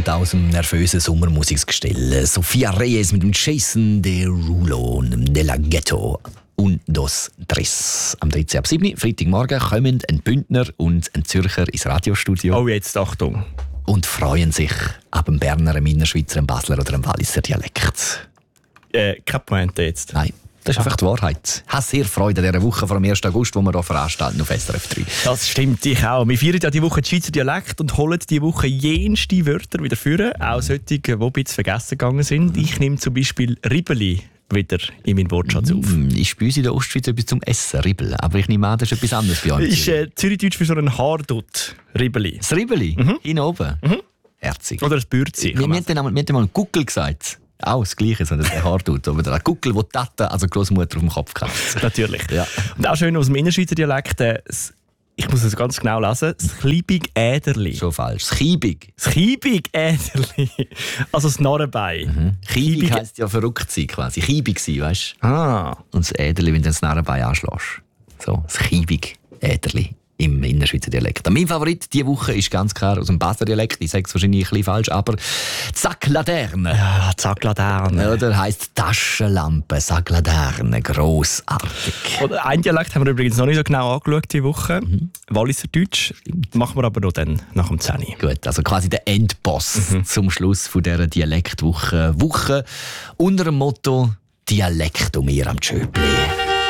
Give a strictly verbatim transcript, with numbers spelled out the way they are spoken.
kommt aus dem nervösen Sommermusikgestell. Sofia Reyes mit dem Jason Derulo de la Ghetto. Un, dos, tres. Am dreizehnten ab sieben Freitagmorgen kommen ein Bündner und ein Zürcher ins Radiostudio. Oh, jetzt Achtung. Und freuen sich ab dem Berner, einem Innerschweizer, einem Basler oder einem Walliser Dialekt. Äh, keine Pointe jetzt. Nein. Das ist einfach die Wahrheit. Ich habe sehr Freude an dieser Woche vom ersten August, wo wir hier veranstalten auf S R F drei. Das stimmt, ich auch. Wir feiern ja diese Woche den Schweizer Dialekt und holen diese Woche jenste Wörter wieder vor. Auch solche, die ein bisschen vergessen gegangen sind. Ich nehme zum Beispiel Ribeli wieder in meinen Wortschatz auf. Mm, ist bei uns in der Ostschweiz etwas zum Essen, Ribbel. Aber ich nehme an, das ist etwas anderes bei uns. Ist äh, Zürichdeutsch für so einen Haardutt. Ribeli. Das Ribbeli? Mhm. Hinten oben? Mhm. Herzig. Oder ein Bürzi. Wir, wir, haben einmal, wir haben einmal Guckel gesagt. Auch das Gleiche, so der Haardutt. Aber der Guckel, wo die Tante, also die Großmutter, auf dem Kopf hat. Natürlich. Ja. Und auch schön aus dem Innerschweizer Dialekt, äh, ich muss es ganz genau lesen, das Chiebig Äderli. Schon falsch. Das Chiebig. Das Chiebig Äderli. Also das Narrenbein. Mhm. Chiebig heisst ja verrückt sein quasi. Chiebig sein, weißt du? Ah. Und das Äderli, wenn du das Narrenbein anschlägst. So, das Chiebig Äderli im Innerschweizer Dialekt. Mein Favorit diese Woche ist ganz klar aus dem Basler Dialekt. Ich sage es wahrscheinlich ein bisschen falsch, aber Zackladerne. Ja, Zackladerne. Oder heisst Taschenlampe, Zackladerne. Grossartig. Oder ein Dialekt haben wir übrigens noch nicht so genau angeschaut diese Woche. Mhm. Walliser Deutsch. Stimmt. Machen wir aber noch dann nach dem zehn. Gut, also quasi der Endboss mhm. zum Schluss von dieser Dialektwoche. Woche unter dem Motto Dialekt um ihr am Tschöpli.